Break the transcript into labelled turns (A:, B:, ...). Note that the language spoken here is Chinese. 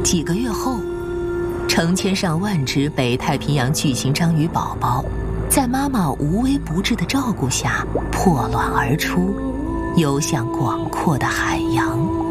A: 几个月后，成千上万只北太平洋巨型章鱼宝宝，在妈妈无微不至的照顾下破卵而出，游向广阔的海洋。